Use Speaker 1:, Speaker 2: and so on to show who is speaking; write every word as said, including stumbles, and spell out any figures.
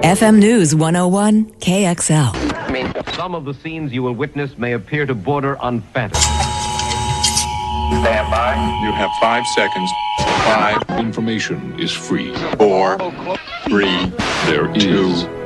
Speaker 1: F M News one oh one K X L.
Speaker 2: I mean, some of the scenes you will witness may appear to border on fantasy.
Speaker 3: Stand by.
Speaker 4: You have five seconds. Five. Information is free. Four. Three. There is